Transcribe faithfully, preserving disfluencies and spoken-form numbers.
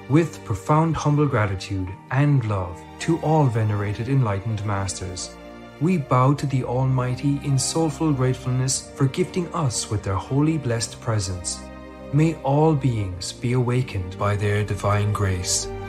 With profound humble gratitude and love to all venerated enlightened masters, we bow to the Almighty in soulful gratefulness for gifting us with their holy blessed presence. May all beings be awakened by their divine grace.